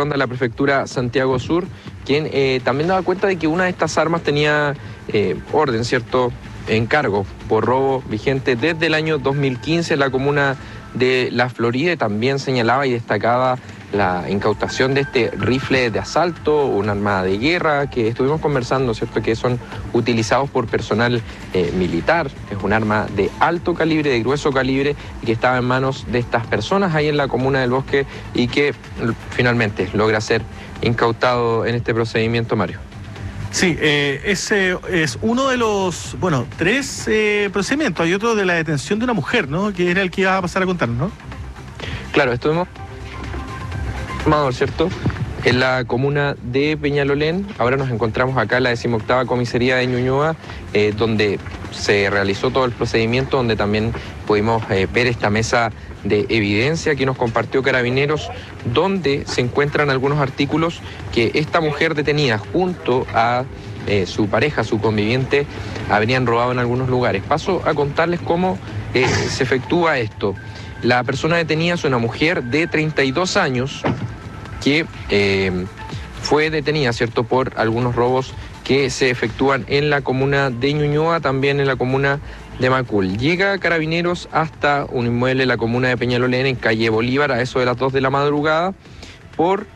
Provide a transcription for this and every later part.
ronda de la prefectura Santiago Sur, quien también daba cuenta de que una de estas armas tenía orden, ¿cierto?, encargo por robo vigente desde el año 2015 en la comuna de La Florida, y también señalaba y destacaba la incautación de este rifle de asalto, un arma de guerra que estuvimos conversando, ¿cierto?, que son utilizados por personal militar. Es un arma de alto calibre, de grueso calibre, y que estaba en manos de estas personas ahí en la comuna del Bosque y que finalmente logra ser incautado en este procedimiento, Mario. Sí, ese es uno de los, bueno, 3 procedimientos. Hay otro de la detención de una mujer, ¿no?, que era el que iba a pasar a contarnos, ¿no? Claro, estuvimos, ¿cierto?, en la comuna de Peñalolén. Ahora nos encontramos acá en la 18ª comisaría de Ñuñoa, donde se realizó todo el procedimiento, donde también pudimos ver esta mesa de evidencia que nos compartió Carabineros, donde se encuentran algunos artículos que esta mujer detenida junto a su pareja, su conviviente, habrían robado en algunos lugares. Paso a contarles cómo se efectúa esto. La persona detenida es una mujer de 32 años que fue detenida, ¿cierto?, por algunos robos que se efectúan en la comuna de Ñuñoa, también en la comuna de Macul. Llega Carabineros hasta un inmueble en la comuna de Peñalolén, en calle Bolívar, a eso de las 2 de la madrugada, por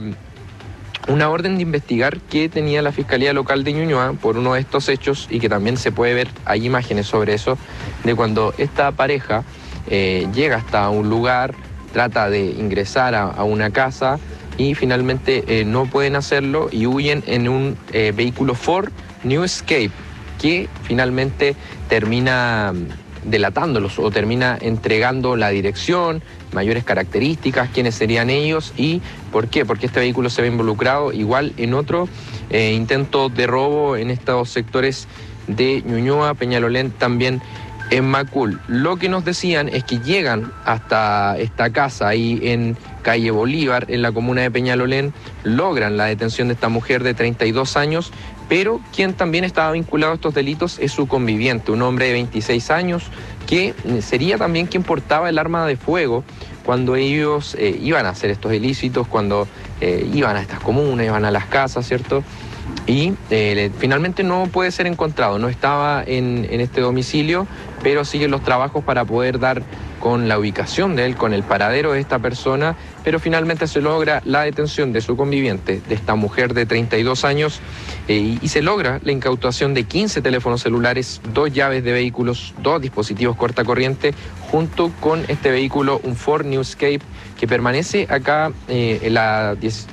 una orden de investigar que tenía la Fiscalía Local de Ñuñoa por uno de estos hechos, y que también se puede ver, hay imágenes sobre eso, de cuando esta pareja llega hasta un lugar, trata de ingresar a una casa y finalmente no pueden hacerlo y huyen en un vehículo Ford New Escape, que finalmente termina delatándolos o termina entregando la dirección, mayores características, quiénes serían ellos y por qué. Porque este vehículo se ve involucrado igual en otro intento de robo en estos sectores de Ñuñoa, Peñalolén, también en Macul. Lo que nos decían es que llegan hasta esta casa ahí en calle Bolívar, en la comuna de Peñalolén, logran la detención de esta mujer de 32 años, pero quien también estaba vinculado a estos delitos es su conviviente, un hombre de 26 años, que sería también quien portaba el arma de fuego cuando ellos iban a hacer estos ilícitos, cuando iban a estas comunas, iban a las casas, ¿cierto?, y finalmente no puede ser encontrado, no estaba en este domicilio, pero siguen los trabajos para poder dar con la ubicación de él, con el paradero de esta persona, pero finalmente se logra la detención de su conviviente, de esta mujer de 32 años, y se logra la incautación de 15 teléfonos celulares, 2 llaves de vehículos, 2 dispositivos cortacorriente, junto con este vehículo, un Ford New Escape, que permanece acá en la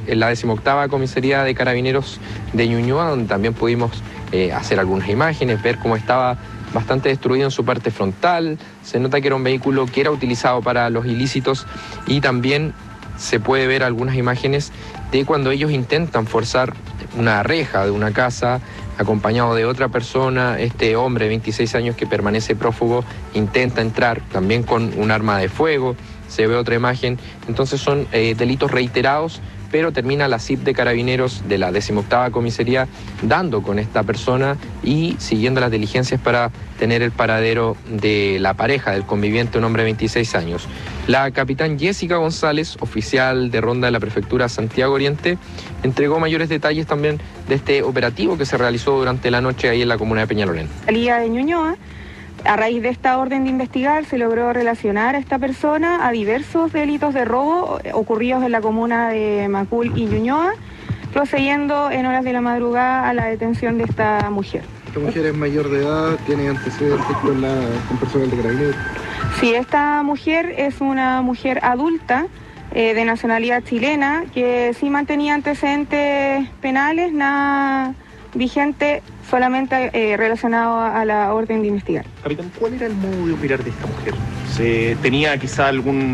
18ª comisaría de Carabineros de Ñuñoa, donde también pudimos hacer algunas imágenes, ver cómo estaba bastante destruido en su parte frontal. Se nota que era un vehículo que era utilizado para los ilícitos, y también se puede ver algunas imágenes de cuando ellos intentan forzar una reja de una casa acompañado de otra persona. Este hombre de 26 años que permanece prófugo intenta entrar también con un arma de fuego. Se ve otra imagen. Entonces son delitos reiterados, pero termina la CIP de Carabineros de la 18ª comisaría dando con esta persona y siguiendo las diligencias para tener el paradero de la pareja, del conviviente, un hombre de 26 años. La capitán Jessica González, oficial de ronda de la prefectura Santiago Oriente, entregó mayores detalles también de este operativo que se realizó durante la noche ahí en la comuna de Peñalolén. Salida de Ñuñoa. A raíz de esta orden de investigar se logró relacionar a esta persona a diversos delitos de robo ocurridos en la comuna de Macul y Ñuñoa, procediendo en horas de la madrugada a la detención de esta mujer. ¿Esta mujer es mayor de edad? ¿Tiene antecedentes con personal de Carabineros? Sí, esta mujer es una mujer adulta de nacionalidad chilena que sí mantenía antecedentes penales, nada vigente, solamente relacionado a la orden de investigar. Capitán, ¿cuál era el modo de operar de esta mujer? ¿Tenía quizá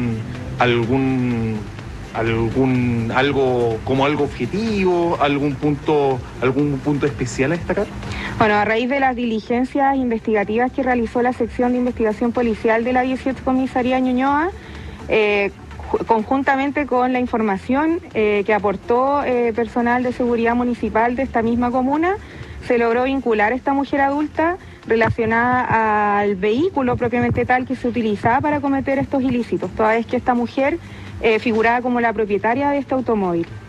algo objetivo, algún punto especial a destacar? Bueno, a raíz de las diligencias investigativas que realizó la sección de investigación policial de la 18 Comisaría Ñuñoa, conjuntamente con la información que aportó personal de seguridad municipal de esta misma comuna, se logró vincular a esta mujer adulta relacionada al vehículo propiamente tal que se utilizaba para cometer estos ilícitos, toda vez que esta mujer figuraba como la propietaria de este automóvil.